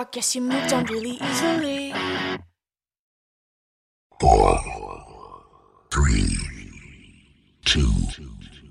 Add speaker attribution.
Speaker 1: rock, yes, you moved on really easily.
Speaker 2: 4, 3, 2,